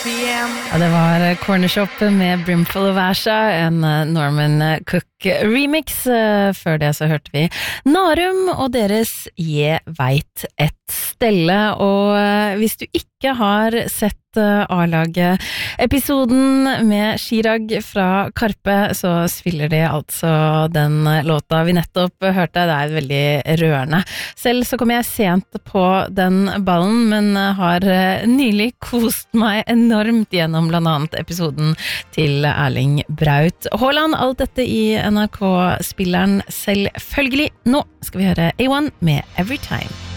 Ja, det var Cornershop med Brimful of Asha, en Norman Cook remix. Før det så hørte vi Narum og deres Jeg veit et stelle. Og hvis du ikke har sett A-laget-episoden med Chirag fra Karpe, så spiller de altså den låta vi nettopp hørte. Det veldig rørende. Selv så kom jeg sent på den ballen, men har nylig kost meg enormt gjennom blant annet episoden til Erling Braut Haaland. Alt dette i NRK-spilleren selvfølgelig. Nå skal vi høre A1 med Every Time.